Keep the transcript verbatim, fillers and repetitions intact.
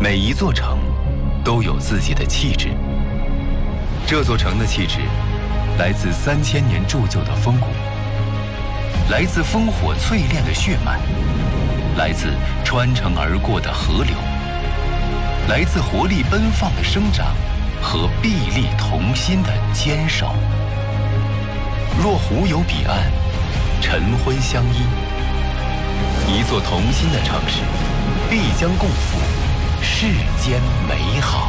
每一座城都有自己的气质。这座城的气质，来自三千年铸就的风骨，来自烽火淬炼的血脉，来自穿城而过的河流，来自活力奔放的生长和臂力同心的坚守。若湖有彼岸，晨昏相依。一座同心的城市，必将共赴世间美好。